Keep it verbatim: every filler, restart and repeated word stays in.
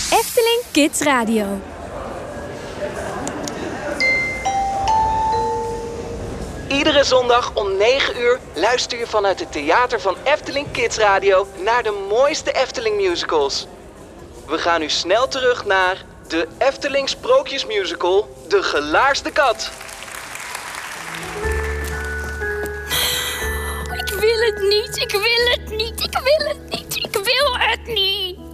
Efteling Kids Radio. Iedere zondag om negen uur luister je vanuit het theater van Efteling Kids Radio naar de mooiste Efteling musicals. We gaan nu snel terug naar de Efteling Sprookjesmusical De Gelaarste Kat. Ik wil het niet, ik wil het niet, ik wil het niet, ik wil het niet.